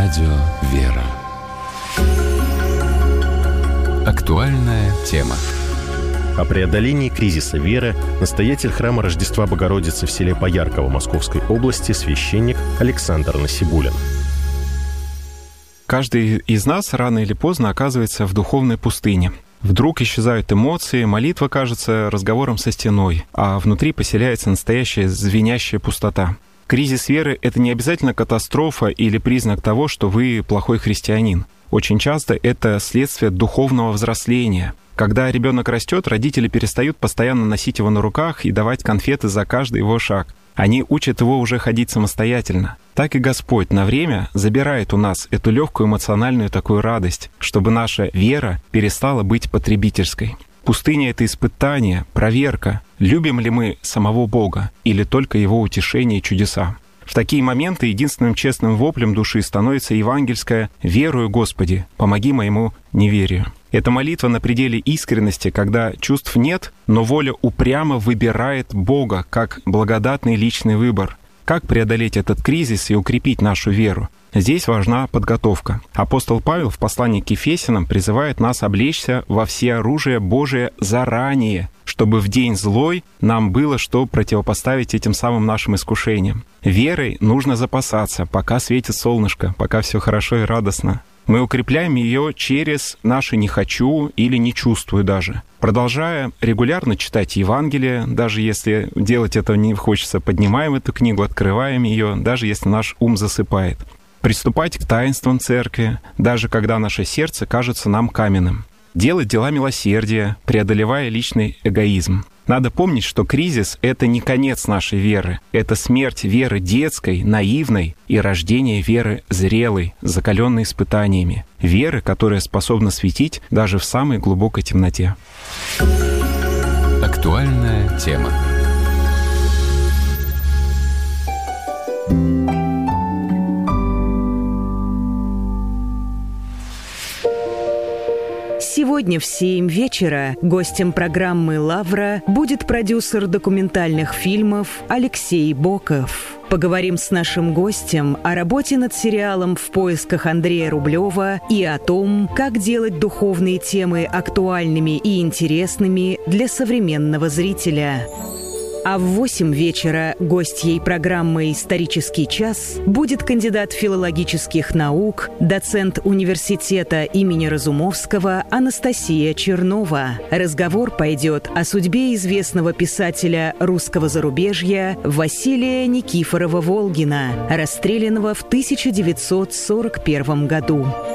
Радио «Вера». Актуальная тема. О преодолении кризиса веры настоятель храма Рождества Богородицы в селе Поярково Московской области священник Александр Насибулин. Каждый из нас рано или поздно оказывается в духовной пустыне. Вдруг исчезают эмоции, молитва кажется разговором со стеной, а внутри поселяется настоящая звенящая пустота. Кризис веры — это не обязательно катастрофа или признак того, что вы плохой христианин. Очень часто это следствие духовного взросления. Когда ребенок растет, родители перестают постоянно носить его на руках и давать конфеты за каждый его шаг. Они учат его уже ходить самостоятельно. Так и Господь на время забирает у нас эту легкую эмоциональную такую радость, чтобы наша вера перестала быть потребительской. Пустыня — это испытание, проверка, любим ли мы самого Бога или только Его утешение и чудеса. В такие моменты единственным честным воплем души становится евангельское «Верую, Господи, помоги моему неверию». Это молитва на пределе искренности, когда чувств нет, но воля упрямо выбирает Бога как благодатный личный выбор. Как преодолеть этот кризис и укрепить нашу веру? Здесь важна подготовка. Апостол Павел в послании к Ефесянам призывает нас облечься во всеоружие Божие заранее, чтобы в день злой нам было что противопоставить этим самым нашим искушениям. Верой нужно запасаться, пока светит солнышко, пока все хорошо и радостно. Мы укрепляем ее через наше «не хочу» или «не чувствую» даже. Продолжая регулярно читать Евангелие, даже если делать этого не хочется, поднимаем эту книгу, открываем ее, даже если наш ум засыпает. Приступать к таинствам церкви, даже когда наше сердце кажется нам каменным. Делать дела милосердия, преодолевая личный эгоизм. Надо помнить, что кризис — это не конец нашей веры. Это смерть веры детской, наивной и рождение веры зрелой, закаленной испытаниями. Веры, которая способна светить даже в самой глубокой темноте. Актуальная тема. Сегодня в 7 вечера гостем программы «Лавра» будет продюсер документальных фильмов Алексей Боков. Поговорим с нашим гостем о работе над сериалом «В поисках Андрея Рублева» и о том, как делать духовные темы актуальными и интересными для современного зрителя. А в 8 вечера гостьей программы «Исторический час» будет кандидат филологических наук, доцент университета имени Разумовского Анастасия Чернова. Разговор пойдет о судьбе известного писателя русского зарубежья Василия Никифорова-Волгина, расстрелянного в 1941 году.